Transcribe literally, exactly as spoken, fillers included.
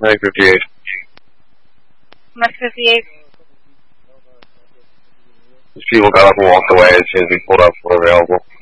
nine fifty-eight. Mike fifty-eight. These people got up and walked away as soon as we pulled up. We're available.